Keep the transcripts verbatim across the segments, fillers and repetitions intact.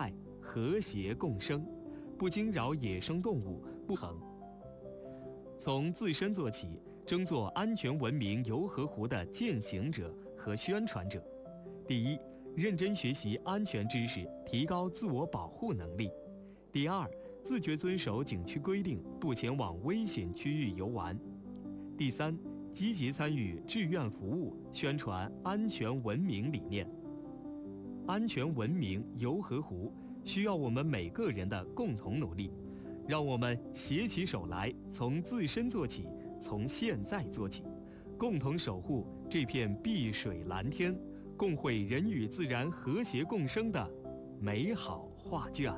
害，和谐共生，不惊扰野生动物，不恒。从自身做起，争做安全文明游河湖的践行者和宣传者。第一，认真学习安全知识，提高自我保护能力。第二，自觉遵守景区规定，不前往危险区域游玩。第三，积极参与志愿服务，宣传安全文明理念。安全文明游河湖需要我们每个人的共同努力，让我们携起手来，从自身做起，从现在做起，共同守护这片碧水蓝天，共绘人与自然和谐共生的美好画卷。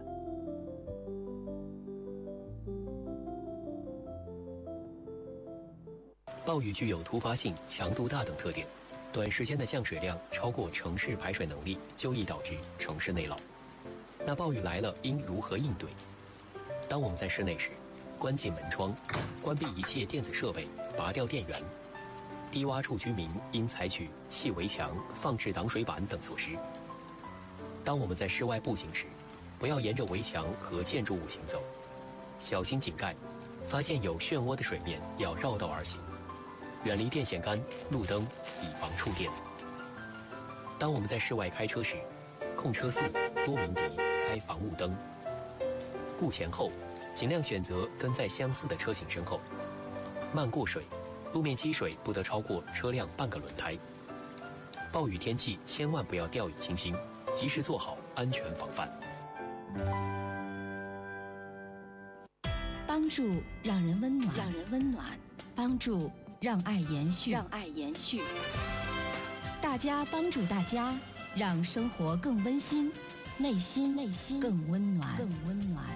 暴雨具有突发性、强度大等特点，短时间的降水量超过城市排水能力，就易导致城市内涝。那暴雨来了，应如何应对？当我们在室内时，关紧门窗，关闭一切电子设备，拔掉电源。低洼处居民应采取砌围墙、放置挡水板等措施。当我们在室外步行时，不要沿着围墙和建筑物行走，小心井盖，发现有漩涡的水面要绕道而行。远离电线杆、路灯，以防触电。当我们在室外开车时，控车速、多鸣笛、开防雾灯。顾前后，尽量选择跟在相似的车型身后。慢过水，路面积水不得超过车辆半个轮胎。暴雨天气千万不要掉以轻心，及时做好安全防范。 帮助让人温暖， 让人温暖； 帮助让爱延续， 让爱延续。 大家帮助大家，让生活更温馨，内心内心更温暖，更温暖。